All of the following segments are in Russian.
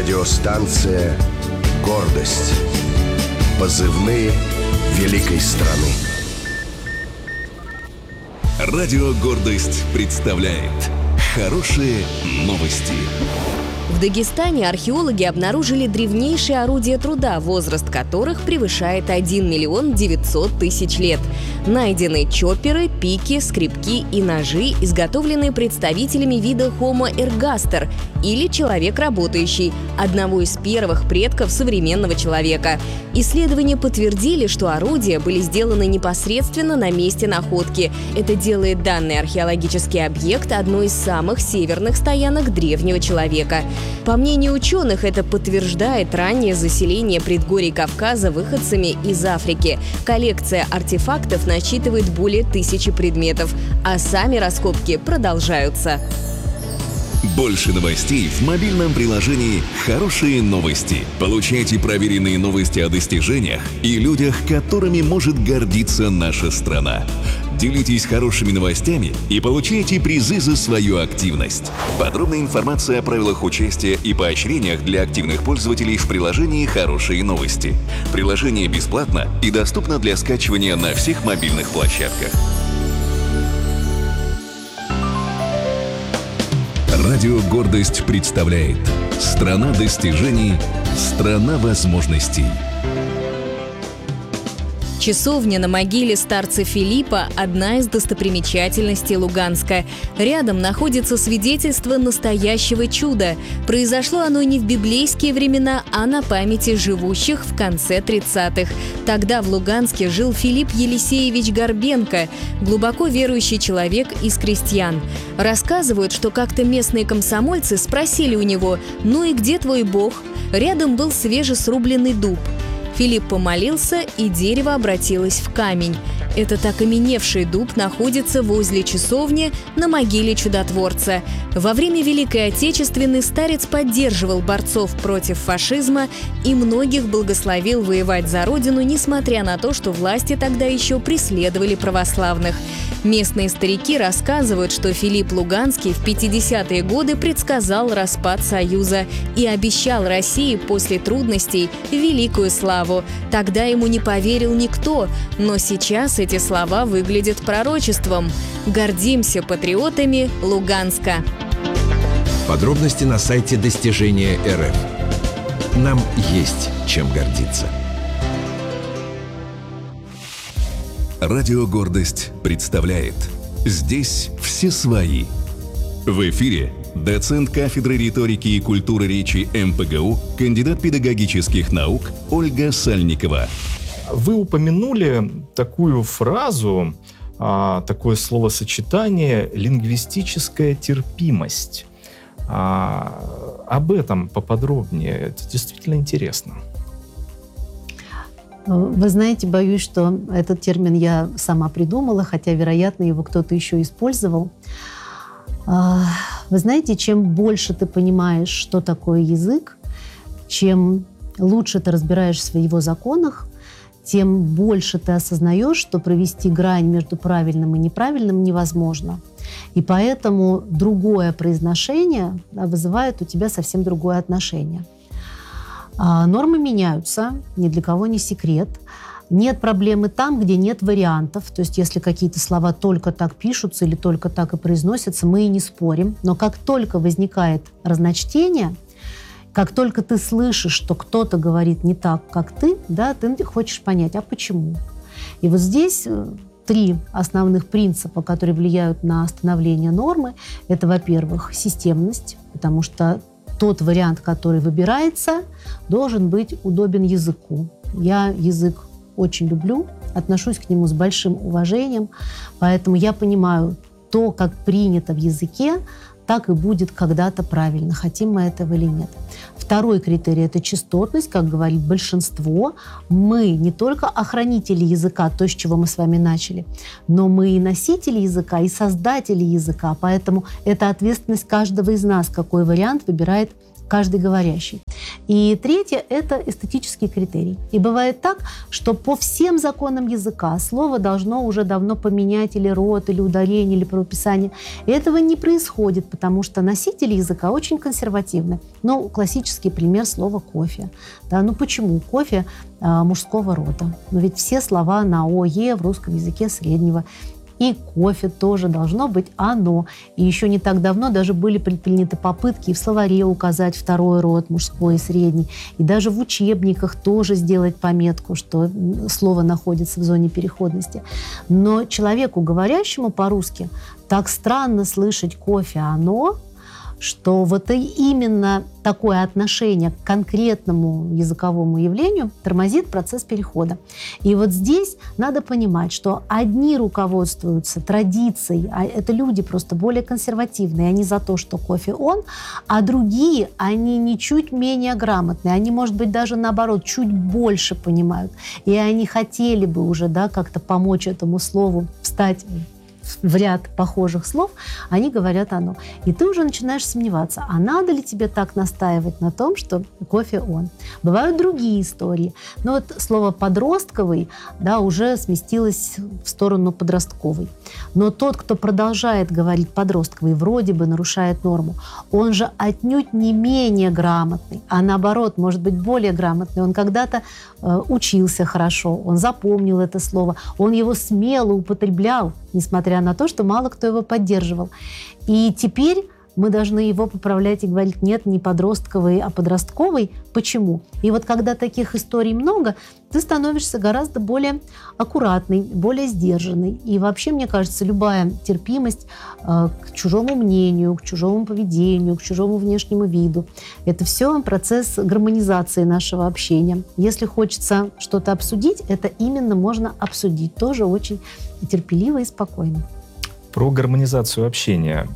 Радиостанция «Гордость». Позывные великой страны. Радио «Гордость» представляет хорошие новости. В Дагестане археологи обнаружили древнейшие орудия труда, возраст которых превышает 1 миллион 900 тысяч лет. Найдены чопперы, пики, скребки и ножи, изготовленные представителями вида Homo ergaster, или человек работающий, одного из первых предков современного человека. Исследования подтвердили, что орудия были сделаны непосредственно на месте находки. Это делает данный археологический объект одной из самых северных стоянок древнего человека. По мнению ученых, это подтверждает раннее заселение предгорий Кавказа выходцами из Африки. Коллекция артефактов насчитывает более 1000 предметов, а сами раскопки продолжаются. Больше новостей в мобильном приложении «Хорошие новости». Получайте проверенные новости о достижениях и людях, которыми может гордиться наша страна. Делитесь хорошими новостями и получайте призы за свою активность. Подробная информация о правилах участия и поощрениях для активных пользователей в приложении «Хорошие новости». Приложение бесплатно и доступно для скачивания на всех мобильных площадках. Радио «Гордость» представляет «Страна достижений, страна возможностей». Часовня на могиле старца Филиппа – одна из достопримечательностей Луганска. Рядом находится свидетельство настоящего чуда. Произошло оно не в библейские времена, а на памяти живущих в конце 30-х. Тогда в Луганске жил Филипп Елисеевич Горбенко, глубоко верующий человек из крестьян. Рассказывают, что как-то местные комсомольцы спросили у него: «Ну и где твой бог?» Рядом был свежесрубленный дуб. Филипп помолился, и дерево обратилось в камень. Этот окаменевший дуб находится возле часовни на могиле чудотворца. Во время Великой Отечественной старец поддерживал борцов против фашизма и многих благословил воевать за родину, несмотря на то, что власти тогда еще преследовали православных. Местные старики рассказывают, что Филипп Луганский в 50-е годы предсказал распад Союза и обещал России после трудностей великую славу. Тогда ему не поверил никто, но сейчас эти слова выглядят пророчеством. Гордимся патриотами Луганска. Подробности на сайте Достижения РФ. Нам есть чем гордиться. Радио «Гордость» представляет «Здесь все свои». В эфире доцент кафедры риторики и культуры речи МПГУ, кандидат педагогических наук Ольга Сальникова. Вы упомянули такую фразу, такое словосочетание «лингвистическая терпимость». Об этом поподробнее. Это действительно интересно. Вы знаете, боюсь, что этот термин я сама придумала, хотя, вероятно, его кто-то еще использовал. Вы знаете, чем больше ты понимаешь, что такое язык, чем лучше ты разбираешься в его законах, тем больше ты осознаешь, что провести грань между правильным и неправильным невозможно. И поэтому другое произношение вызывает у тебя совсем другое отношение. Нормы меняются, ни для кого не секрет. Нет проблемы там, где нет вариантов. То есть если какие-то слова только так пишутся или только так и произносятся, мы и не спорим. Но как только возникает разночтение, как только ты слышишь, что кто-то говорит не так, как ты, да, ты хочешь понять, а почему? И вот здесь 3 основных принципа, которые влияют на становление нормы. Это, во-первых, системность, потому что тот вариант, который выбирается, должен быть удобен языку. Я язык очень люблю, отношусь к нему с большим уважением, поэтому я понимаю, то, как принято в языке, так и будет когда-то правильно, хотим мы этого или нет. Второй критерий – это частотность, как говорит большинство. Мы не только охранители языка, то, с чего мы с вами начали, но мы и носители языка, и создатели языка, поэтому это ответственность каждого из нас, какой вариант выбирает каждый говорящий. И третье – это эстетический критерий. И бывает так, что по всем законам языка слово должно уже давно поменять или род, или ударение, или правописание. И этого не происходит, потому что носители языка очень консервативны. Ну, классический пример слова «кофе». Да, ну почему кофе мужского рода? Но ведь все слова на «ое» в русском языке среднего. И кофе тоже должно быть «оно». И еще не так давно даже были предприняты попытки и в словаре указать второй род, мужской и средний. И даже в учебниках тоже сделать пометку, что слово находится в зоне переходности. Но человеку, говорящему по-русски, так странно слышать «кофе», «оно», что вот именно такое отношение к конкретному языковому явлению тормозит процесс перехода. И вот здесь надо понимать, что одни руководствуются традицией, а это люди просто более консервативные, они за то, что кофе он, а другие, они ничуть менее грамотные, они, может быть, даже наоборот, чуть больше понимают. И они хотели бы уже, да, как-то помочь этому слову встать в ряд похожих слов, они говорят «оно». И ты уже начинаешь сомневаться, а надо ли тебе так настаивать на том, что кофе он. Бывают другие истории. Но вот слово «подростковый», да, уже сместилось в сторону подростковой. Но тот, кто продолжает говорить «подростковый», вроде бы нарушает норму, он же отнюдь не менее грамотный, а наоборот, может быть, более грамотный. Он когда-то учился хорошо, он запомнил это слово, он его смело употреблял, несмотря на то, что мало кто его поддерживал. И теперь мы должны его поправлять и говорить: нет, не подростковый, а подростковый. Почему? И вот когда таких историй много, ты становишься гораздо более аккуратный, более сдержанный. И вообще, мне кажется, любая терпимость к чужому мнению, к чужому поведению, к чужому внешнему виду – это все процесс гармонизации нашего общения. Если хочется что-то обсудить, это именно можно обсудить тоже очень терпеливо и спокойно. Про гармонизацию общения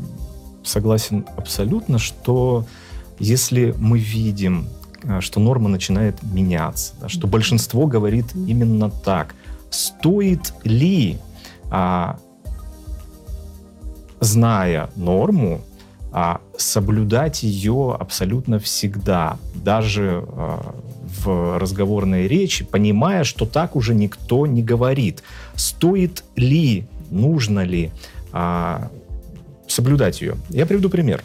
согласен абсолютно, что если мы видим, что норма начинает меняться, да, что большинство говорит именно так, стоит ли, зная норму, соблюдать ее абсолютно всегда, даже в разговорной речи, понимая, что так уже никто не говорит. Стоит ли, нужно ли соблюдать ее? Я приведу пример.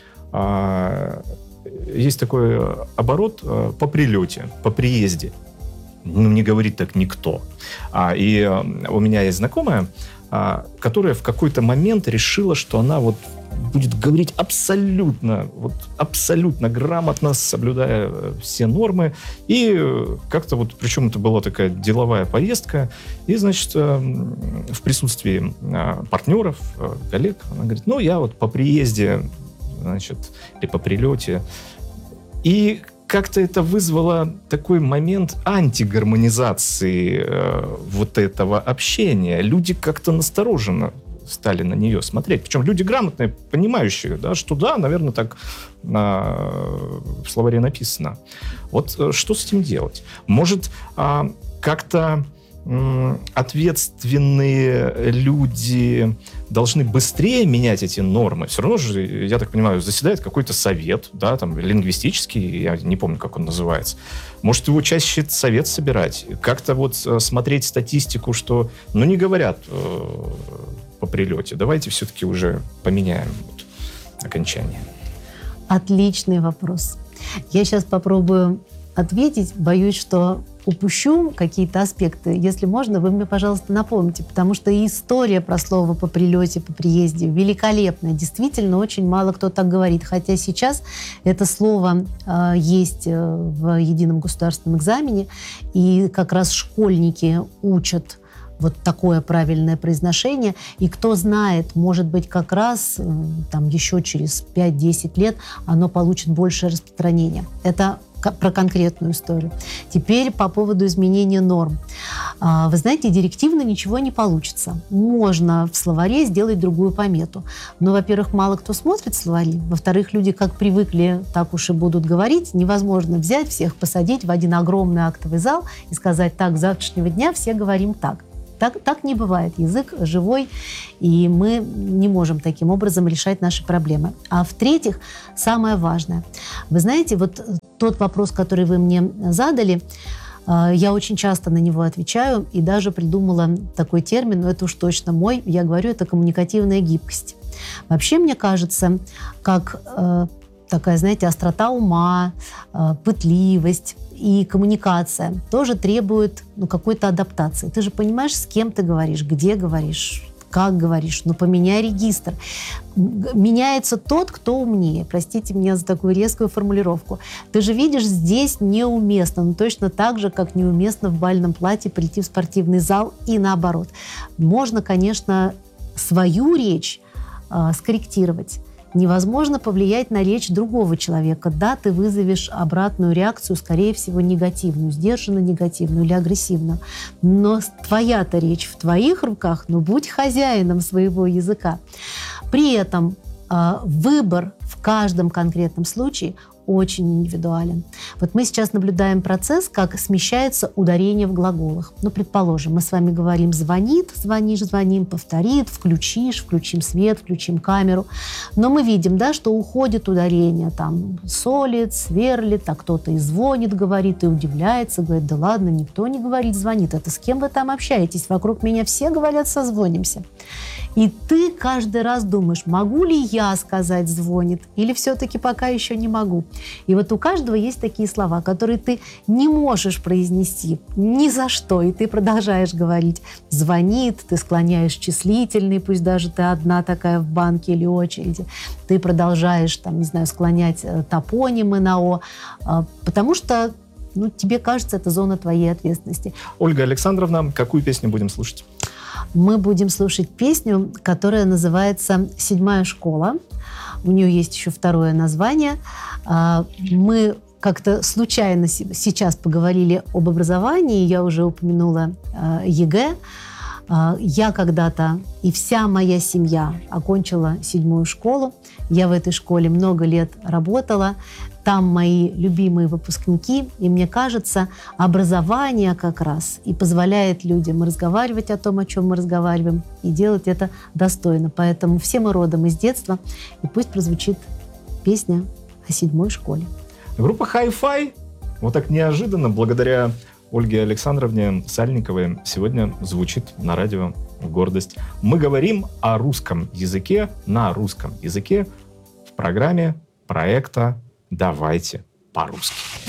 Есть такой оборот по прилете, по приезде. Ну, не говорит так никто. И у меня есть знакомая, которая в какой-то момент решила, что она вот будет говорить абсолютно грамотно, соблюдая все нормы. И как-то вот, причем это была такая деловая поездка, и, значит, в присутствии партнеров, коллег, она говорит: ну, я вот по приезде, значит, или по прилете. И как-то это вызвало такой момент антигармонизации вот этого общения. Люди как-то настороженно стали на нее смотреть. Причем люди грамотные, понимающие, да, что да, наверное, так в словаре написано. Вот что с этим делать? Может, как-то ответственные люди должны быстрее менять эти нормы? Все равно же, я так понимаю, заседает какой-то совет, да, там, лингвистический, я не помню, как он называется. Может, его чаще совет собирать? Как-то вот смотреть статистику, что, ну, не говорят по прилете. Давайте все-таки уже поменяем окончание. Отличный вопрос. Я сейчас попробую ответить. Боюсь, что упущу какие-то аспекты. Если можно, вы мне, пожалуйста, напомните, потому что история про слово по прилете, по приезде великолепная. Действительно, очень мало кто так говорит. Хотя сейчас это слово есть в едином государственном экзамене, и как раз школьники учат вот такое правильное произношение. И кто знает, может быть, как раз там еще через 5-10 лет оно получит большее распространение. Это про конкретную историю. Теперь по поводу изменения норм. Вы знаете, директивно ничего не получится. Можно в словаре сделать другую помету. Но, во-первых, мало кто смотрит словари. Во-вторых, люди как привыкли, так уж и будут говорить. Невозможно взять всех, посадить в один огромный актовый зал и сказать: так, с завтрашнего дня все говорим так. Так не бывает. Язык живой, и мы не можем таким образом решать наши проблемы. А в-третьих, самое важное. Вы знаете, вот тот вопрос, который вы мне задали, я очень часто на него отвечаю и даже придумала такой термин, но это уж точно мой, я говорю, это коммуникативная гибкость. Вообще, мне кажется, как такая, знаете, острота ума, пытливость и коммуникация тоже требует какой-то адаптации. Ты же понимаешь, с кем ты говоришь, где говоришь, как говоришь, поменяй регистр. Меняется тот, кто умнее. Простите меня за такую резкую формулировку. Ты же видишь, здесь неуместно, точно так же, как неуместно в бальном платье прийти в спортивный зал и наоборот. Можно, конечно, свою речь скорректировать. Невозможно повлиять на речь другого человека. Да, ты вызовешь обратную реакцию, скорее всего, негативную, сдержанно негативную или агрессивную. Но твоя-то речь в твоих руках, будь хозяином своего языка. При этом выбор в каждом конкретном случае очень индивидуален. Вот мы сейчас наблюдаем процесс, как смещается ударение в глаголах. Предположим, мы с вами говорим «звонит», «звонишь», «звоним», «повторит», «включишь», «включим свет», «включим камеру». Но мы видим, да, что уходит ударение, там, солит, сверлит, а кто-то и звонит, говорит, и удивляется, говорит, да ладно, никто не говорит «звонит». Это с кем вы там общаетесь? Вокруг меня все говорят «созвонимся». И ты каждый раз думаешь, могу ли я сказать «звонит» или все-таки пока еще не могу. И вот у каждого есть такие слова, которые ты не можешь произнести ни за что, и ты продолжаешь говорить «звонит», ты склоняешь числительный, пусть даже ты одна такая в банке или очереди, ты продолжаешь, склонять топонимы на «о», потому что тебе кажется, это зона твоей ответственности. Ольга Александровна, какую песню будем слушать? Мы будем слушать песню, которая называется «Седьмая школа». У нее есть еще второе название. Мы как-то случайно сейчас поговорили об образовании. Я уже упомянула ЕГЭ. Я когда-то и вся моя семья окончила 7-ю школу. Я в этой школе много лет работала. Там мои любимые выпускники. И мне кажется, образование как раз и позволяет людям разговаривать о том, о чем мы разговариваем, и делать это достойно. Поэтому все мы родом из детства. И пусть прозвучит песня о 7-й школе. Группа Hi-Fi вот так неожиданно, благодаря Ольге Александровне Сальниковой, сегодня звучит на радио «Гордость». Мы говорим о русском языке на русском языке в программе проекта «Давайте по-русски».